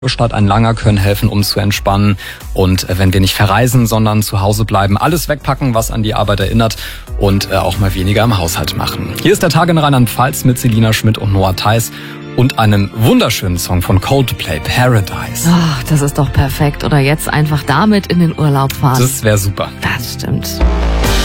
Statt ein langer können helfen, um zu entspannen. Und wenn wir nicht verreisen, sondern zu Hause bleiben, alles wegpacken, was an die Arbeit erinnert und auch mal weniger im Haushalt machen. Hier ist der Tag in Rheinland-Pfalz mit Selina Schmidt und Noah Theis und einem wunderschönen Song von Coldplay, Paradise. Ach, das ist doch perfekt. Oder jetzt einfach damit in den Urlaub fahren. Das wäre super. Das stimmt.